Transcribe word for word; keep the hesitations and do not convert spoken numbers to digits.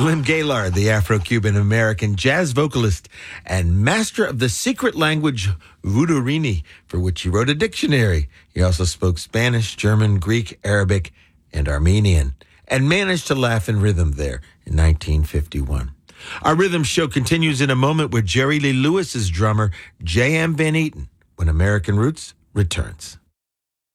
Slim Gaillard, the Afro-Cuban American jazz vocalist and master of the secret language Vudurini, for which he wrote a dictionary. He also spoke Spanish, German, Greek, Arabic, and Armenian, and managed to laugh in rhythm there in nineteen fifty-one. Our rhythm show continues in a moment with Jerry Lee Lewis's drummer, J M Van Eaton, when American Roots returns.